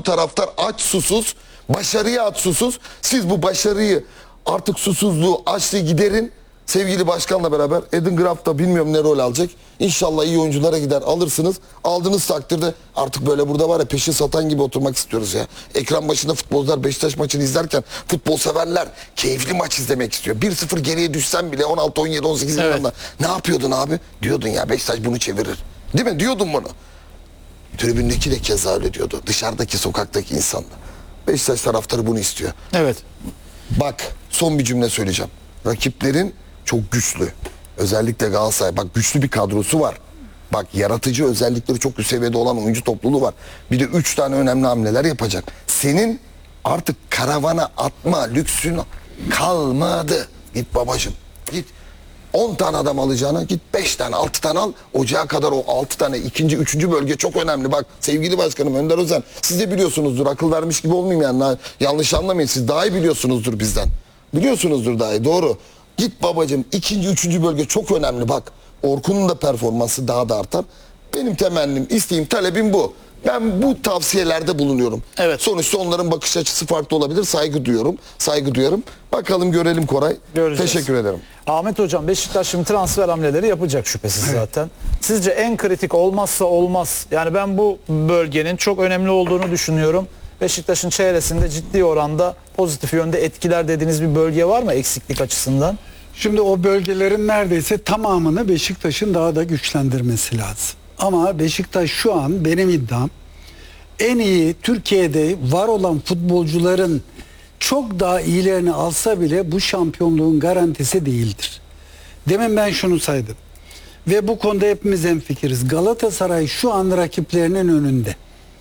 taraftar aç susuz, başarıya aç susuz. Siz bu başarıyı, artık susuzluğu, açlığı giderin. Sevgili başkanla beraber Edin Graff da bilmiyorum ne rol alacak. İnşallah iyi oyunculara gider, alırsınız. Aldığınız takdirde artık böyle burada var ya, peşin satan gibi oturmak istiyoruz ya. Ekran başında futbolcular Beşiktaş maçını izlerken, futbol severler keyifli maç izlemek istiyor. 1-0 geriye düşsen bile 16, 17, 18 yılında ne yapıyordun abi? Diyordun ya Beşiktaş bunu çevirir. Değil mi? Diyordun bunu. Tribündeki de keza öyle diyordu. Dışarıdaki, sokaktaki insanlar. Beşiktaş taraftarı bunu istiyor. Evet. Bak, son bir cümle söyleyeceğim. Rakiplerin çok güçlü. Özellikle Galatasaray. Bak, güçlü bir kadrosu var. Bak, yaratıcı özellikleri çok üst seviyede olan oyuncu topluluğu var. Bir de 3 tane önemli hamleler yapacak. Senin artık karavana atma lüksün kalmadı. Git babacığım, git. 10 tane adam alacağına git 5 tane 6 tane al. Ocağa kadar o 6 tane ikinci, üçüncü bölge çok önemli. Bak sevgili başkanım Önder Özen, siz de biliyorsunuzdur, akıl vermiş gibi olmayayım yani. Yanlış anlamayın, siz daha iyi biliyorsunuzdur bizden. Biliyorsunuzdur daha iyi, doğru. Git babacığım, ikinci, üçüncü bölge çok önemli bak. Orkun'un da performansı daha da artar. Benim temennim, isteğim, talebim bu. Ben bu tavsiyelerde bulunuyorum. Evet. Sonuçta onların bakış açısı farklı olabilir. Saygı duyuyorum. Saygı duyarım. Bakalım, görelim Koray. Göreceğiz. Teşekkür ederim. Ahmet Hocam, Beşiktaş şimdi transfer hamleleri yapacak şüphesiz zaten. Sizce en kritik olmazsa olmaz, yani ben bu bölgenin çok önemli olduğunu düşünüyorum. Beşiktaş'ın çevresinde ciddi oranda pozitif yönde etkiler dediğiniz bir bölge var mı eksiklik açısından? Şimdi o bölgelerin neredeyse tamamını Beşiktaş'ın daha da güçlendirmesi lazım. Ama Beşiktaş şu an, benim iddiam, en iyi Türkiye'de var olan futbolcuların çok daha iyilerini alsa bile bu şampiyonluğun garantisi değildir. Demin ben şunu saydım. Ve bu konuda hepimiz hemfikiriz. Galatasaray şu an rakiplerinin önünde.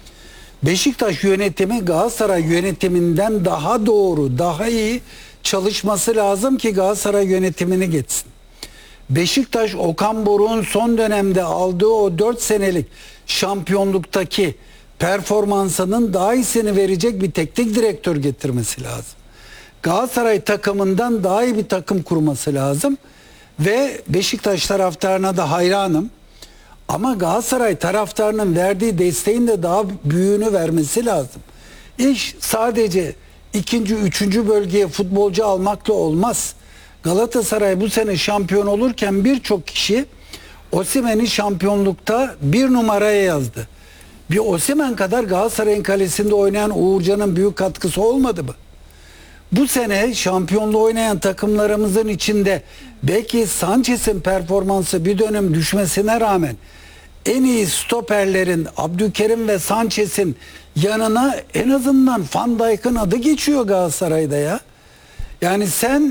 Beşiktaş yönetimi Galatasaray yönetiminden daha doğru, daha iyi çalışması lazım ki Galatasaray yönetimini geçsin. Beşiktaş, Okan Buruk'un son dönemde aldığı o 4 senelik şampiyonluktaki performansının daha iyisini verecek bir teknik direktör getirmesi lazım. Galatasaray takımından daha iyi bir takım kurması lazım. Ve Beşiktaş taraftarına da hayranım. Ama Galatasaray taraftarının verdiği desteğin de daha büyüğünü vermesi lazım. İş sadece ikinci, üçüncü bölgeye futbolcu almakla olmaz. Galatasaray bu sene şampiyon olurken birçok kişi Osimhen'i şampiyonlukta bir numaraya yazdı. Bir Osimhen kadar Galatasaray'ın kalesinde oynayan Uğurcan'ın büyük katkısı olmadı mı? Bu sene şampiyonluğu oynayan takımlarımızın içinde belki Sanchez'in performansı bir dönem düşmesine rağmen en iyi stoperlerin Abdülkerim ve Sanchez'in yanına en azından Van Dijk'ın adı geçiyor Galatasaray'da ya. Yani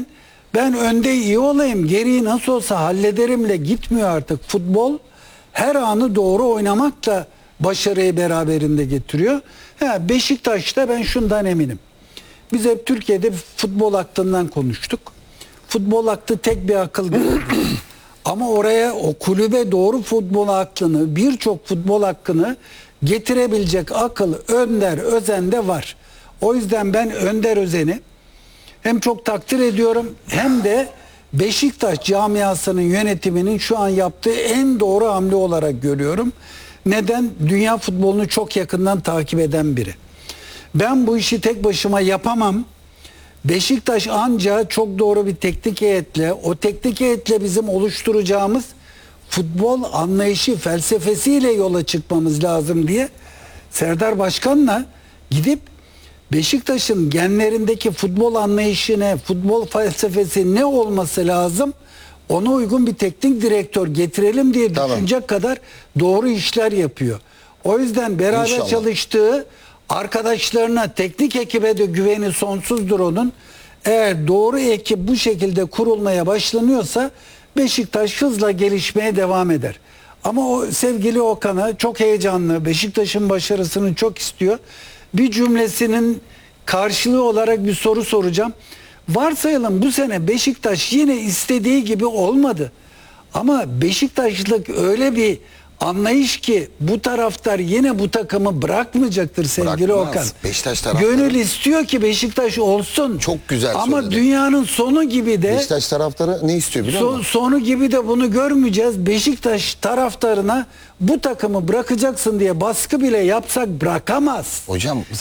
ben önde iyi olayım, geriyi nasıl olsa hallederimle gitmiyor artık. Futbol her anı doğru oynamakla başarıyı beraberinde getiriyor. Beşiktaş'ta ben şundan eminim. Biz hep Türkiye'de futbol aklından konuştuk. Futbol aklı tek bir akıl değil. Ama oraya, o kulübe doğru futbol aklını, birçok futbol hakkını getirebilecek akıl Önder Özen'de var. O yüzden ben Önder Özen'i hem çok takdir ediyorum, hem de Beşiktaş camiasının yönetiminin şu an yaptığı en doğru hamle olarak görüyorum. Neden? Dünya futbolunu çok yakından takip eden biri. Ben bu işi tek başıma yapamam. Beşiktaş ancak çok doğru bir teknik heyetle, o teknik heyetle bizim oluşturacağımız futbol anlayışı, felsefesiyle yola çıkmamız lazım diye Serdar Başkan'la gidip Beşiktaş'ın genlerindeki futbol anlayışı ne, futbol felsefesi ne olması lazım, ona uygun bir teknik direktör getirelim diye düşünecek kadar doğru işler yapıyor. O yüzden beraber İnşallah çalıştığı arkadaşlarına, teknik ekibe de güveni sonsuzdur onun. Eğer doğru ekip bu şekilde kurulmaya başlanıyorsa Beşiktaş hızla gelişmeye devam eder. Ama o sevgili Okan'a çok heyecanlı, Beşiktaş'ın başarısını çok istiyor. Bir cümlesinin karşılığı olarak bir soru soracağım. Varsayalım bu sene Beşiktaş yine istediği gibi olmadı. Ama Beşiktaşlık öyle bir anlayış ki bu taraftar yine bu takımı bırakmayacaktır sevgili Bırakmaz. Okan. Beşiktaş taraftarı. Gönül istiyor ki Beşiktaş olsun. Çok güzel ama söyledi. dünyanın sonu gibi de Beşiktaş taraftarı ne istiyor biliyor musun? sonu gibi de bunu görmeyeceğiz. Beşiktaş taraftarına bu takımı bırakacaksın diye baskı bile yapsak bırakamaz. Hocam